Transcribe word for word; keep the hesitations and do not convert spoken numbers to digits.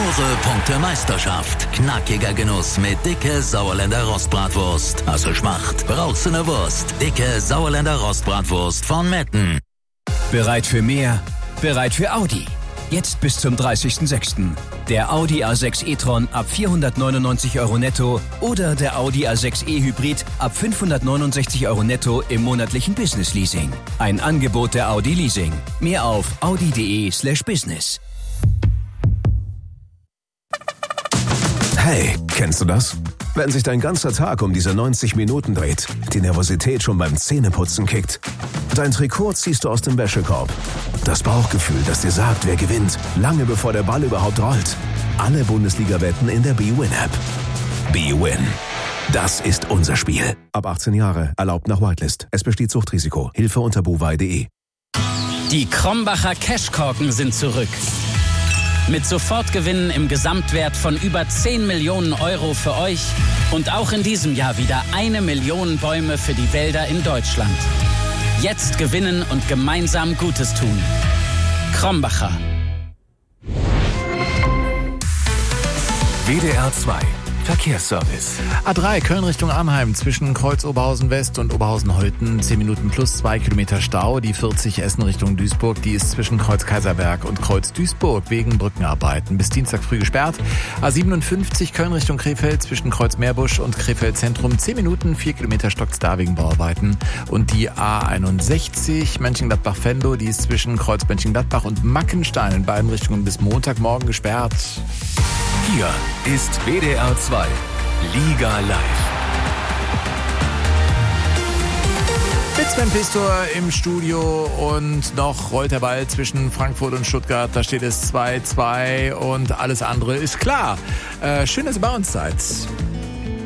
Pure Punkte Meisterschaft. Knackiger Genuss mit dicke Sauerländer Rostbratwurst. Also schmacht, brauchst du ne Wurst. Dicke Sauerländer Rostbratwurst von Metten. Bereit für mehr? Bereit für Audi. Jetzt bis zum dreißigsten sechsten Der Audi A sechs e-tron ab vierhundertneunundneunzig Euro netto oder der Audi A sechs e Hybrid ab fünfhundertneunundsechzig Euro netto im monatlichen Business Leasing. Ein Angebot der Audi Leasing. Mehr auf audi.de slash business. Hey, kennst du das? Wenn sich dein ganzer Tag um diese neunzig Minuten dreht, die Nervosität schon beim Zähneputzen kickt. Dein Trikot ziehst du aus dem Wäschekorb. Das Bauchgefühl, das dir sagt, wer gewinnt, lange bevor der Ball überhaupt rollt. Alle Bundesliga-Wetten in der B-Win-App. B-Win. Das ist unser Spiel. Ab achtzehn Jahre, erlaubt nach Whitelist. Es besteht Suchtrisiko. Hilfe unter buwei punkt de. Die Krombacher Cashkorken sind zurück. Mit Sofortgewinnen im Gesamtwert von über zehn Millionen Euro für euch und auch in diesem Jahr wieder eine Million Bäume für die Wälder in Deutschland. Jetzt gewinnen und gemeinsam Gutes tun. Krombacher. W D R zwei Verkehrsservice. A drei Köln Richtung Arnheim zwischen Kreuz Oberhausen West und Oberhausen Holten. zehn Minuten plus zwei Kilometer Stau. Die vierzig Essen Richtung Duisburg, die ist zwischen Kreuz Kaiserberg und Kreuz Duisburg wegen Brückenarbeiten. Bis Dienstag früh gesperrt. A siebenundfünfzig Köln Richtung Krefeld zwischen Kreuz Meerbusch und Krefeld Zentrum. zehn Minuten, vier Kilometer stockt's da wegen Bauarbeiten. Und die A einundsechzig Mönchengladbach-Venlo, die ist zwischen Kreuz Mönchengladbach und Mackenstein in beiden Richtungen bis Montagmorgen gesperrt. Hier ist W D R zwei Liga Live. Mit Sven Pistor im Studio und noch rollt der Ball zwischen Frankfurt und Stuttgart. Da steht es zwei zwei und alles andere ist klar. Äh, schön, dass ihr bei uns seid.